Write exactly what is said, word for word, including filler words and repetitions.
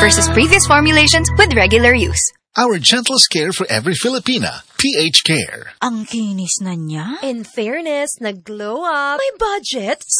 versus previous formulations with regular use. Our gentlest care for every Filipina. pH Care. Ang kinis na niya. In fairness, nag-glow up. May budget.